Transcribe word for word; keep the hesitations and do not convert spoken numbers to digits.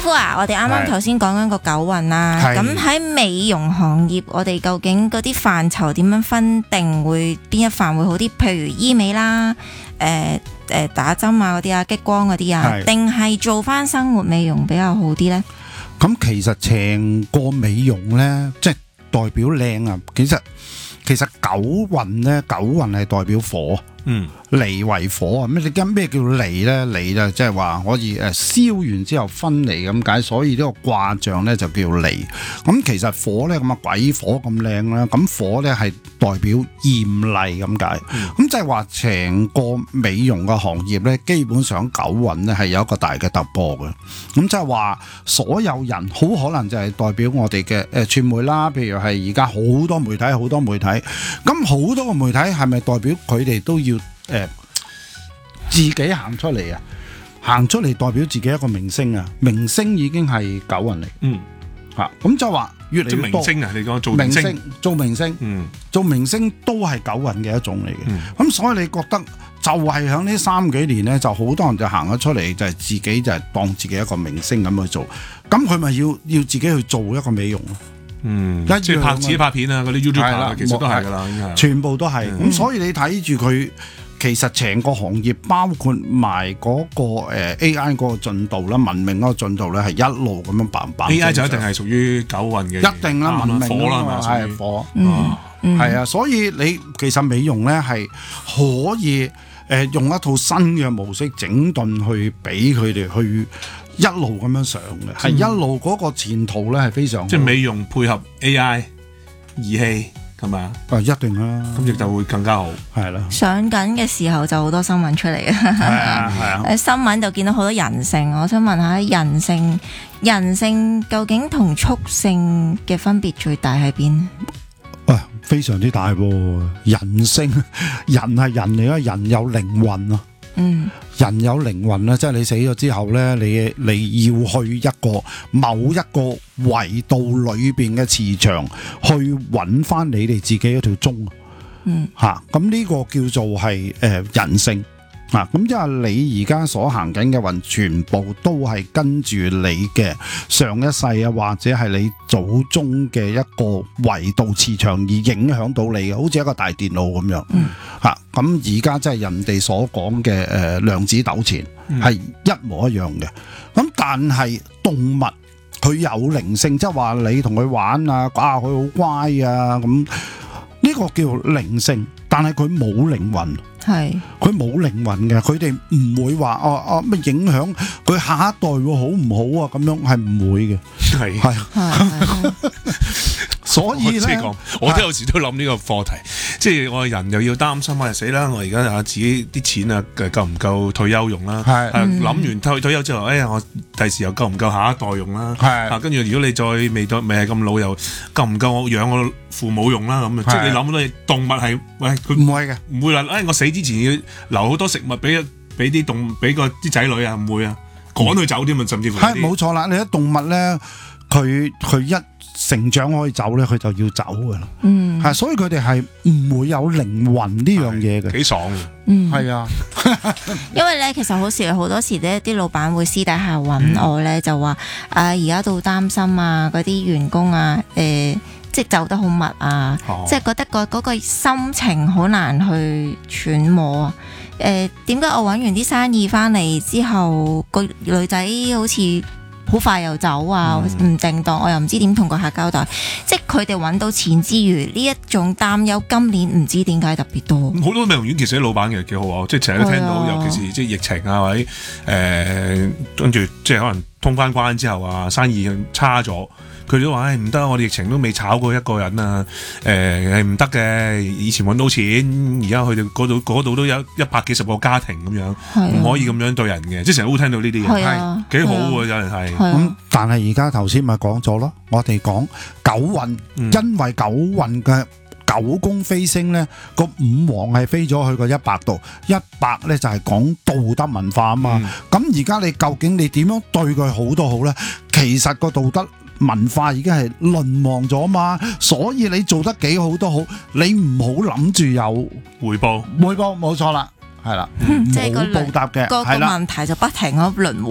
夫啊，我哋啱啱頭先講緊個九運啦，咁喺美容行業，我哋究竟嗰啲範疇點樣分定會邊一範會好啲？譬如醫美啦，誒、呃、誒、呃、打針啊嗰啲啊，激光嗰啲啊，定係做翻生活美容比較好啲呢？ 咁其實成個美容呢，即係代表靚啊。其實其實九運呢，九運係代表火。嗯，離為火啊！咩？你跟咩叫離咧？離就即係話可以誒燒完之後分離咁解，所以呢個卦象咧就叫離。咁其實火咧咁啊鬼火咁靚啦，咁火咧係代表艷麗咁解。咁即係話成個美容嘅行業咧，基本上九運咧係有一個大嘅突破嘅。咁即係話所有人好可能就係代表我哋嘅誒傳媒啦，譬如係而家好多媒體，好多媒體，咁好多個媒體係咪代表佢哋都要？誒、呃，自己行出嚟啊，行出嚟代表自己一個明星啊，明星已經係九運嚟，嗯，吓、啊，咁就話越嚟越多明星啊，你講做明星，明星做明星，嗯，做明星都係九運嘅一種嚟嘅，咁、嗯、所以你覺得就係響呢三幾年咧，就好多人就行咗出嚟，就係、是、自己就係當自己一個明星咁去做，咁佢咪要要自己去做一個美容咯。 嗯，即係拍自己拍片啊，嗰啲 YouTuber 其實都係噶啦， 全部都係。咁、嗯、所以你睇住佢，其實成個行業包括埋嗰個誒 A I 嗰個進度啦，文明嗰個進度咧係一路咁樣棒棒。A I 就一定係屬於九運嘅， 一定啦，文明火啦嘛， 係火，係啊。所以你其實美容咧係可以誒用一套新嘅模式整頓去俾佢哋去。一路咁樣上嘅，係、嗯、一路嗰個前途咧係非常好， 即係美容配合 A I 儀器係咪啊？ 啊，一定啦， 咁亦就會更加好， 係啦。 上緊嘅時候就好多新聞出嚟嘅，係啊係啊。 新聞就見到好多人性，我想問下人性，人性究竟同畜性嘅分別最大喺邊？ 啊，非常之大喎！人性，人係人嚟啊，人有靈魂啊。嗯，人有靈魂啦，即係你死咗之後咧，你你要去一個某一個維度裏邊嘅磁場，去揾翻你哋自己一條鐘。嗯，吓、啊，咁呢個叫做係誒、呃、人性啊。咁即係你而家所行緊嘅運，全部都係跟住你嘅上一世啊，或者係你祖宗嘅一個維度磁場而影響到你嘅，好似一個大電腦咁樣。嗯。吓，咁而家即係人哋所講嘅誒量子糾纏係一模一樣嘅，咁但係動物佢有靈性，即係話你同佢玩啊，啊佢好乖啊，咁呢個叫靈性，但係佢冇靈魂，係佢冇靈魂嘅，佢哋唔會話哦哦咩影響佢下一代會好唔好啊，咁樣係唔會嘅，係係。所以咧， 我都有時都諗呢個課題，即係我人又要擔心啊死啦！我而家啊自己啲錢啊夠唔夠退休用啦？係諗完退退休之後，哎呀我第時又夠唔夠下一代用啦？係啊，跟住如果你再未到未係咁老，又夠唔夠我養我父母用啦？咁即係你諗好多嘢。動物係喂佢唔會嘅，唔會話誒我死之前要留好多食物俾俾啲動俾個啲仔女啊，唔會啊，趕佢走添啊，甚至乎係冇錯啦！你啲動物咧，佢佢一成長可以走咧，佢就要走噶啦。嗯，係，所以佢哋係唔會有靈魂呢樣嘢嘅， 幾爽嘅。 嗯， 係啊， 因為咧，其實好時好多時咧，啲老闆會私底下揾我咧，就話啊，而家都擔心啊，嗰啲員工啊，誒、呃，即係走得好密啊，哦、即係覺得個嗰個心情好難去揣摩啊。誒、呃，點解我揾完啲生意翻嚟之後，個女仔好似好快又走啊，唔、嗯、正當，我又唔知點同個客交代。即係佢哋揾到錢之餘，呢一種擔憂，今年唔知點解特別多。 好多美容院其實啲老闆其實幾好啊，即係成日都聽到，啊、尤其是即係疫情啊，或者誒跟住即係可能通翻關之後啊，生意差咗。佢都話：誒唔得，我哋疫情都未炒過一個人啊！誒係唔得嘅，以前揾到錢，而家去到嗰度嗰度都有一百幾十個家庭咁樣，唔、啊、可以咁樣對人嘅。即係成日都聽到呢啲嘢，係幾好喎！有人係咁，但係而家頭先咪講咗咯，我哋講九運，嗯、因為九運嘅九宮飛星咧，個五黃係飛咗去個一百度，一百咧就係講道德文化啊嘛。咁而家你究竟你點樣對佢好都好咧？其實個道德文化已經係淪亡咗嘛，所以你做得幾好都好，你唔好諗住有回報， 回報冇錯啦，係啦，冇報答嘅， 個個問題就不停咁輪迴。